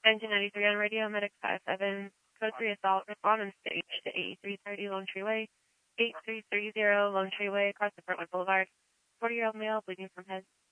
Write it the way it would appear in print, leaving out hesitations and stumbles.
Engine 93 on radio, medic 57, code 3 assault, respond on stage to 8330 Lone Tree Way, 8330 Lone Tree Way, across the Portland Boulevard. 40-year-old male, bleeding from head.